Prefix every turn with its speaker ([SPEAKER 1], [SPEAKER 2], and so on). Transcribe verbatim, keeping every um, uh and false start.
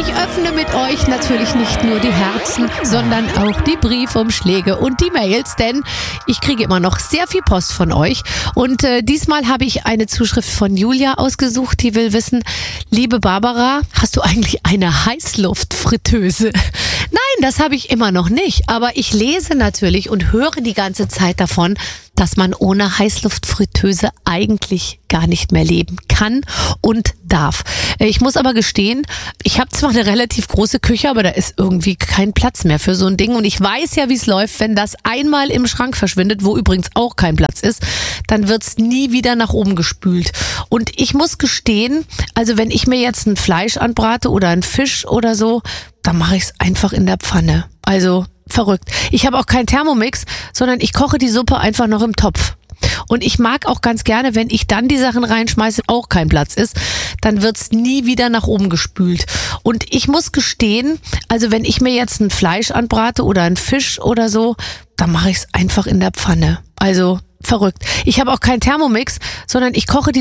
[SPEAKER 1] ich öffne mit euch natürlich nicht nur die Herzen, sondern auch die Briefumschläge und die Mails, denn ich kriege immer noch sehr viel Post von euch. Und äh, diesmal habe ich eine Zuschrift von Julia ausgesucht, die will wissen, liebe Barbara, hast du eigentlich eine Heißluftfritteuse? Nein, das habe ich immer noch nicht, aber ich lese natürlich und höre die ganze Zeit davon, dass man ohne Heißluftfritteuse eigentlich gar nicht mehr leben kann und darf. Ich muss aber gestehen, ich habe zwar eine relativ große Küche, aber da ist irgendwie kein Platz mehr für so ein Ding. Und ich weiß ja, wie es läuft, wenn das einmal im Schrank verschwindet, wo übrigens auch kein Platz ist, dann wird's nie wieder nach oben gespült. Und ich muss gestehen, also wenn ich mir jetzt ein Fleisch anbrate oder einen Fisch oder so, dann mache ich es einfach in der Pfanne. Also verrückt. Ich habe auch keinen Thermomix, sondern ich koche die Suppe einfach noch im Topf. Und ich mag auch ganz gerne, wenn ich dann die Sachen reinschmeiße, auch kein Platz ist, dann wird's nie wieder nach oben gespült. Und ich muss gestehen, also wenn ich mir jetzt ein Fleisch anbrate oder einen Fisch oder so, dann mache ich es einfach in der Pfanne. Also verrückt. Ich habe auch keinen Thermomix, sondern ich koche die